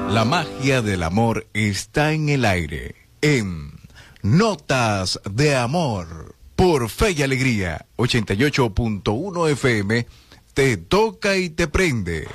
La magia del amor está en el aire, en Notas de Amor, por Fe y Alegría, 88.1 FM, te toca y te prende.